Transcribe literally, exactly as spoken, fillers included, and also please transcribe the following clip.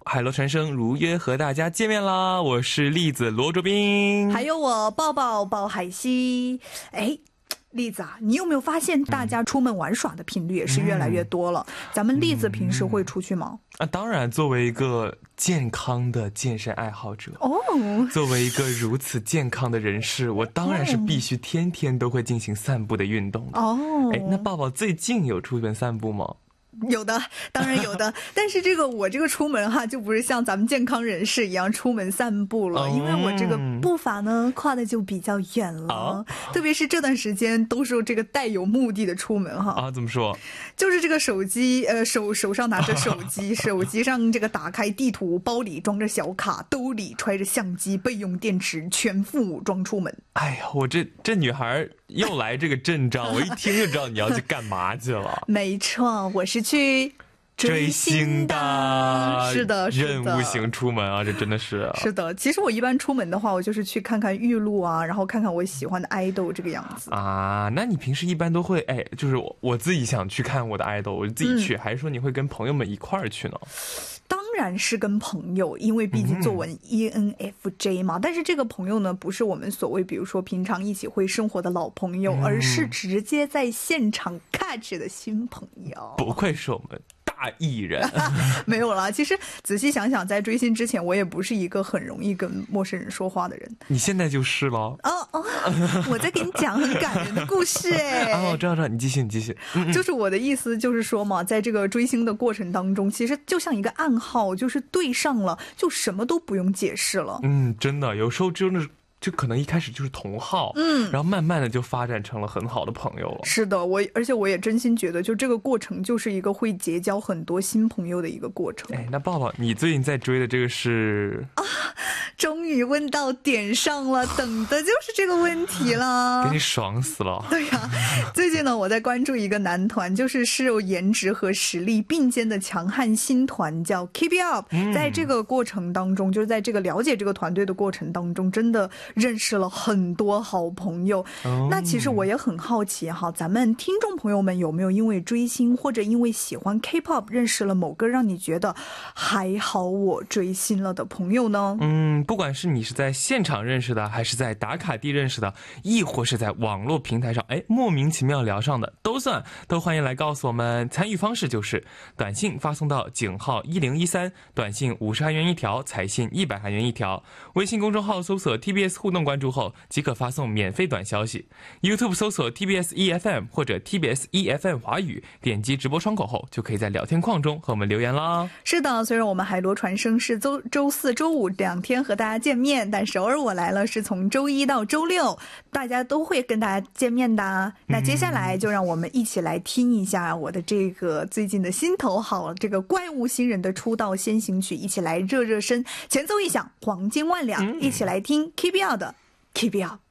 海螺传声如约和大家见面啦！我是栗子罗卓斌， 还有我抱抱抱海西。哎，栗子啊，你有没有发现大家出门玩耍的频率也是越来越多了？嗯、咱们栗子平时会出去吗？ 啊，当然，作为一个健康的健身爱好者哦， 作为一个如此健康的人士，我当然是必须天天都会进行散步的运动的。 哦， 哎，那抱抱最近有出门散步吗？ 有的，当然有的，但是这个我这个出门哈，就不是像咱们健康人士一样出门散步了，因为我这个步伐呢跨的就比较远了，啊、特别是这段时间都是这个带有目的的出门哈。 啊，怎么说？ 就是这个手机，呃，手手上拿着手机，手机上这个打开地图，包里装着小卡，兜里揣着相机、备用电池，全副武装出门。 哎呀，我这这女孩又来这个阵仗，我一听就知道你要去干嘛去了。 没错，我是去追星的。是的，是的， 任务型出门啊，这真的是、啊。 是的，其实我一般出门的话，我就是去看看玉露啊，然后看看我喜欢的爱豆这个样子啊。那你平时一般都会哎，就是我我自己想去看我的爱豆，我就自己去、嗯，还是说你会跟朋友们一块儿去呢？ 当然是跟朋友，因为毕竟作为 E N F J 嘛、嗯、但是这个朋友呢不是我们所谓比如说平常一起会生活的老朋友、嗯、而是直接在现场 catch 的新朋友。 不愧是我们大艺人没有啦，其实仔细想想，在追星之前我也不是一个很容易跟陌生人说话的人。 你现在就是了。 哦哦，我在给你讲很感人的故事哎。 啊，我知道知道，你继续你继续、嗯嗯、 就是我的意思就是说嘛，在这个追星的过程当中，其实就像一个暗号，就是对上了就什么都不用解释了。 嗯，真的有时候真的是就可能一开始就是同号，嗯，然后慢慢的就发展成了很好的朋友了。 是的，我而且我也真心觉得，就这个过程就是一个会结交很多新朋友的一个过程。 哎，那抱抱，你最近在追的这个是啊？终于问到点上了，等的就是这个问题了， 给你爽死了。 对呀、啊，最近呢，我在关注一个男团，就是是有颜值和实力并肩的强悍新团，叫 Keep It Up、嗯。在这个过程当中，就是在这个了解这个团队的过程当中，真的认识了很多好朋友。哦、那其实我也很好奇哈，咱们听众朋友们有没有因为追星或者因为喜欢 K-pop 认识了某个让你觉得还好我追星了的朋友呢？ 嗯，不管是你是在现场认识的，还是在打卡地认识的，亦或是在网络平台上哎莫名其妙聊上的，都算，都欢迎来告诉我们。参与方式就是短信发送到井号一零一三，短信五十韩元一条，彩信一百韩元一条。微信公众号搜索 T B S 互动关注后即可发送免费短消息。 YouTube 搜索 T B S E F M 或者 T B S E F M 华语，点击直播窗口后就可以在聊天框中和我们留言啦。 是的，虽然我们海螺传声是周周四周五两天和大家见面，但首尔我来了是从周一到周六，大家都会跟大家见面的。那接下来就让我们一起来听一下我的这个最近的心头好，这个怪物新人的出道先行曲，一起来热热身。前奏一响，黄金万两、嗯、一起来听 Keep It Up 的 Keep It Up。